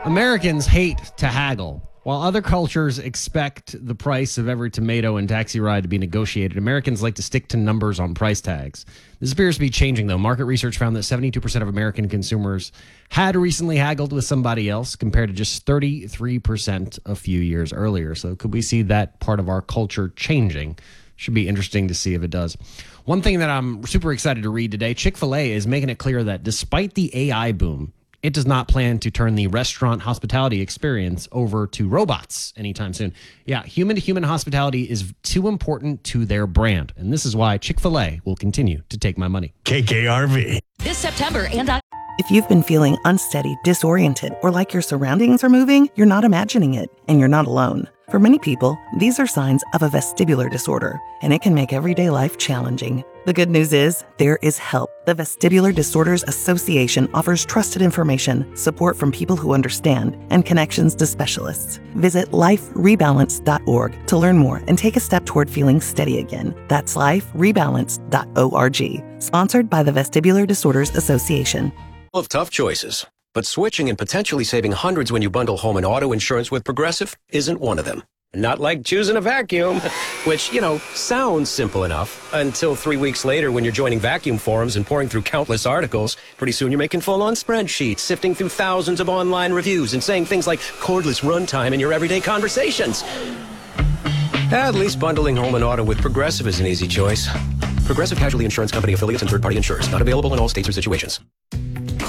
Americans hate to haggle. While other cultures expect the price of every tomato and taxi ride to be negotiated, Americans like to stick to numbers on price tags. This appears to be changing, though. Market research found that 72% of American consumers had recently haggled with somebody else, compared to just 33% a few years earlier. So could we see that part of our culture changing? Should be interesting to see if it does. One thing that I'm super excited to read today, Chick-fil-A is making it clear that despite the AI boom, it does not plan to turn the restaurant hospitality experience over to robots anytime soon. Yeah, human-to-human hospitality is too important to their brand. And this is why Chick-fil-A will continue to take my money. KKRV. This September and If you've been feeling unsteady, disoriented, or like your surroundings are moving, you're not imagining it, and you're not alone. For many people, these are signs of a vestibular disorder, and it can make everyday life challenging. The good news is, there is help. The Vestibular Disorders Association offers trusted information, support from people who understand, and connections to specialists. Visit liferebalance.org to learn more and take a step toward feeling steady again. That's liferebalance.org. Sponsored by the Vestibular Disorders Association. Of tough choices, but switching and potentially saving hundreds when you bundle home and auto insurance with Progressive isn't one of them. Not like choosing a vacuum, which, sounds simple enough until 3 weeks later when you're joining vacuum forums and pouring through countless articles. Pretty soon you're making full-on spreadsheets, sifting through thousands of online reviews and saying things like cordless runtime in your everyday conversations. At least bundling home and auto with Progressive is an easy choice. Progressive Casualty Insurance Company affiliates and third-party insurers. Not available in all states or situations.